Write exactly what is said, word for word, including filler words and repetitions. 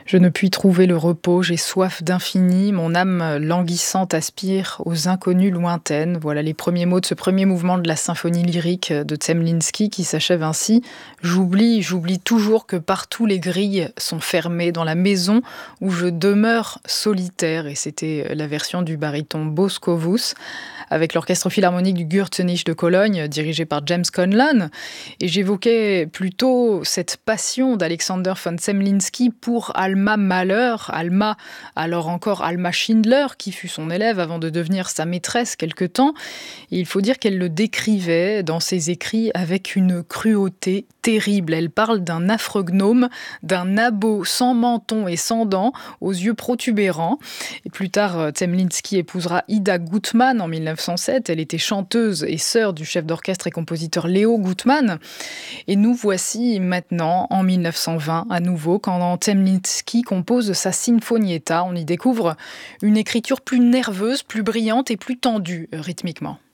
Je ne puis trouver le repos, j'ai soif d'infini, mon âme languissante aspire aux inconnues lointaines. Voilà les premiers mots de ce premier mouvement de la symphonie lyrique de Zemlinsky qui s'achève ainsi. J'oublie, j'oublie toujours que partout les grilles sont fermées dans la maison où je demeure solitaire. Et c'était la version du baryton Boskovus avec l'orchestre philharmonique du Gürzenich de Cologne dirigé par James Conlan. Et j'évoquais plutôt cette passion d'Alexander von Zemlinsky pour Alma Mahler, Alma, alors encore Alma Schindler, qui fut son élève avant de devenir sa maîtresse quelque temps. Et il faut dire qu'elle le décrivait dans ses écrits avec une cruauté terrible. Elle parle d'un affreux gnome, d'un abo sans menton et sans dents, aux yeux protubérants. Et plus tard, Zemlinsky épousera Ida Gutmann en mille neuf cent sept. Elle était chanteuse et sœur du chef d'orchestre et compositeur Leo Gutmann. Et nous voici maintenant en mille neuf cent vingt à nouveau, quand Zemlinsky compose sa Sinfonietta. On y découvre une écriture plus nerveuse, plus brillante et plus tendue rythmiquement.